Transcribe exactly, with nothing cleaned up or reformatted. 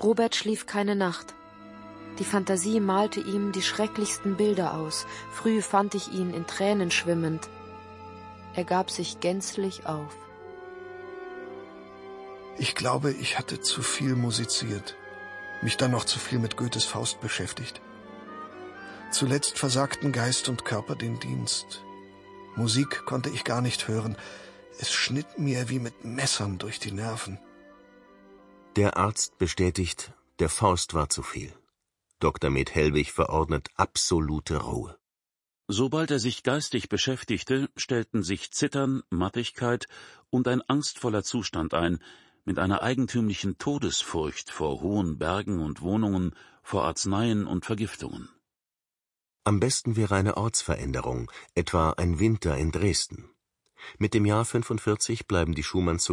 Robert schlief keine Nacht. Die Fantasie malte ihm die schrecklichsten Bilder aus. Früh fand ich ihn in Tränen schwimmend. Er gab sich gänzlich auf. Ich glaube, ich hatte zu viel musiziert, mich dann noch zu viel mit Goethes Faust beschäftigt. Zuletzt versagten Geist und Körper den Dienst. Musik konnte ich gar nicht hören. Es schnitt mir wie mit Messern durch die Nerven. Der Arzt bestätigt, der Faust war zu viel. Doktor Med Helwig verordnet absolute Ruhe. Sobald er sich geistig beschäftigte, stellten sich Zittern, Mattigkeit und ein angstvoller Zustand ein, mit einer eigentümlichen Todesfurcht vor hohen Bergen und Wohnungen, vor Arzneien und Vergiftungen. Am besten wäre eine Ortsveränderung, etwa ein Winter in Dresden. Mit dem Jahr fünfundvierzig bleiben die Schumanns